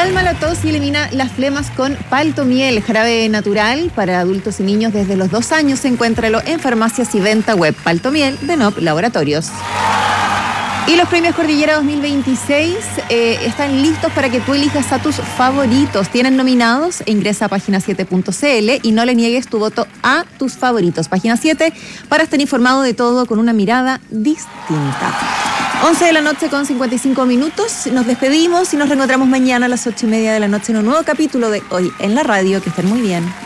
Calma la tos y elimina las flemas con Paltomiel, jarabe natural para adultos y niños desde los 2 años. Encuéntralo en farmacias y venta web. Paltomiel de NOP Laboratorios. Y los premios Cordillera 2026 están listos para que tú elijas a tus favoritos. Tienen nominados, ingresa a página7.cl y no le niegues tu voto a tus favoritos. Página 7 para estar informado de todo con una mirada distinta. 11 de la noche con 55 minutos. Nos despedimos y nos reencontramos mañana a las 8:30 de la noche en un nuevo capítulo de Hoy en la Radio. Que estén muy bien.